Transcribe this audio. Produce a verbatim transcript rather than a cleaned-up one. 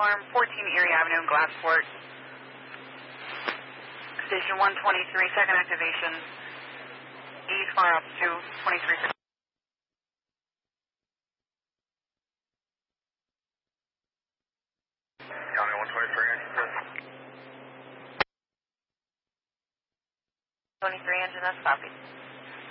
Storm, fourteen Erie Avenue in Glassport. Station one twenty-three, second activation. Ease far up to twenty-three. County one twenty-three, engine twenty-three engine, that's copy.